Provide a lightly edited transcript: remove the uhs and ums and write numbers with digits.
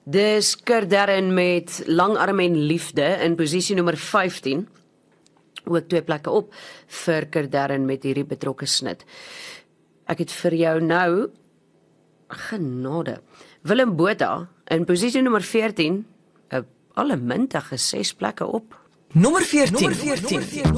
Dis Kurt Darren met Langarm en Liefde in posisie nommer 15. Ook 2 plekke op vir Kurt Darren met hierdie betrokke snit. Ek het vir jou nou genade. Willem Botha in posisie nommer 14, 'n allemintige 6 plekke op. Nommer 14.